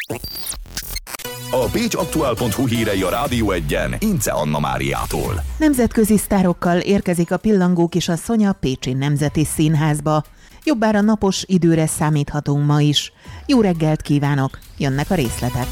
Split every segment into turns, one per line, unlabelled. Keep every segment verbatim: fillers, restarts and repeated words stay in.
A pécs aktuál pont hu hírei a Rádió Egyen Ince Anna Máriától.
Nemzetközi sztárokkal érkezik a pillangó kisasszony a Pécsi Nemzeti Színházba. Jobbára napos időre számíthatunk ma is. Jó reggelt kívánok! Jönnek a részletek.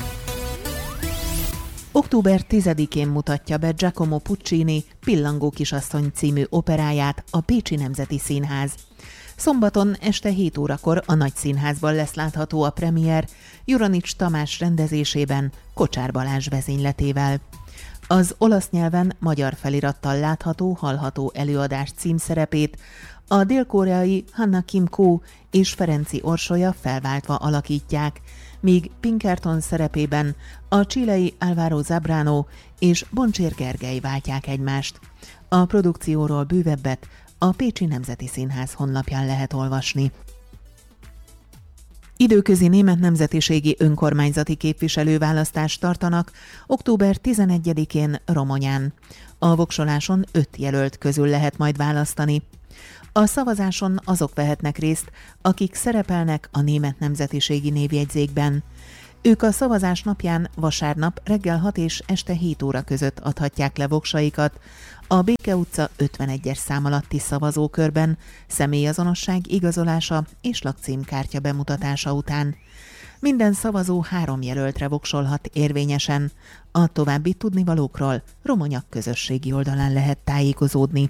október tizedikén mutatja be Giacomo Puccini Pillangó kisasszony című operáját a Pécsi Nemzeti Színház. Szombaton este hét órakor a Nagyszínházban lesz látható a premier Juranics Tamás rendezésében Kocsár Balázs vezényletével. Az olasz nyelven magyar felirattal látható, hallható előadás címszerepét a dél-koreai Hanna Kim Ko és Ferenci Orsolya felváltva alakítják, míg Pinkerton szerepében a chilei Álvaro Zabrano és Boncsér Gergely váltják egymást. A produkcióról bővebbet a Pécsi Nemzeti Színház honlapján lehet olvasni. Időközi német nemzetiségi önkormányzati képviselőválasztást tartanak október tizenegyedikén Romonyán. A voksoláson öt jelölt közül lehet majd választani. A szavazáson azok vehetnek részt, akik szerepelnek a német nemzetiségi névjegyzékben. Ők a szavazás napján vasárnap reggel hat és este hét óra között adhatják le voksaikat a Béke utca ötvenegyes szám alatti szavazókörben személyazonosság igazolása és lakcímkártya bemutatása után. Minden szavazó három jelöltre voksolhat érvényesen. A további tudnivalókról Romonyak közösségi oldalán lehet tájékozódni.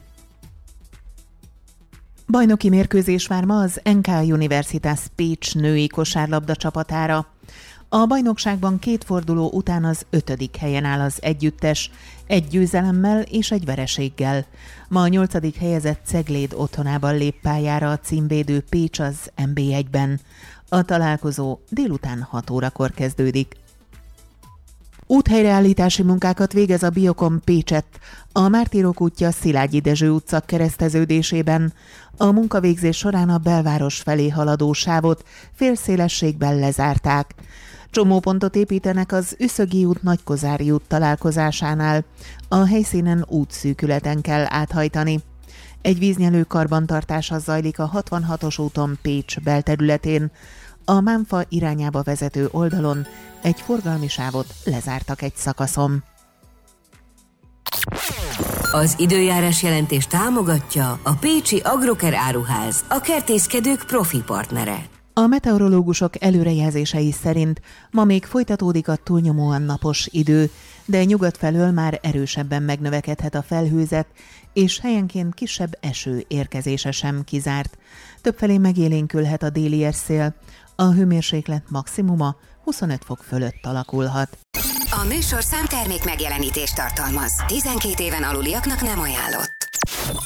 Bajnoki mérkőzés vár ma az en ká Universitas Pécs női kosárlabda csapatára. A bajnokságban két forduló után az ötödik helyen áll az együttes, egy győzelemmel és egy vereséggel. Ma a nyolcadik helyezett Cegléd otthonában lép pályára a címvédő Pécs az en bé egyben. A találkozó délután hat órakor kezdődik. Úthelyreállítási munkákat végez a Biokom Pécset, a Mártírok útja Szilágyi Dezső utca kereszteződésében. A munkavégzés során a belváros felé haladó sávot félszélességben lezárták. Csomópontot építenek az Üszögi út Nagykozári út találkozásánál. A helyszínen útszűkületen kell áthajtani. Egy víznyelő karbantartása zajlik a hatvanhatos úton Pécs belterületén. A Mánfa irányába vezető oldalon egy forgalmi sávot lezártak egy szakaszon.
Az időjárás jelentés támogatja a Pécsi Agroker Áruház, a kertészkedők profi partnere.
A meteorológusok előrejelzései szerint ma még folytatódik a túlnyomóan napos idő, de nyugat felől már erősebben megnövekedhet a felhőzet, és helyenként kisebb eső érkezése sem kizárt. Többfelé megélénkülhet a déli érszél, a hőmérséklet maximuma huszonöt fok fölött alakulhat.
A műsorszám termék megjelenítést tartalmaz. tizenkét éven aluliaknak nem ajánlott.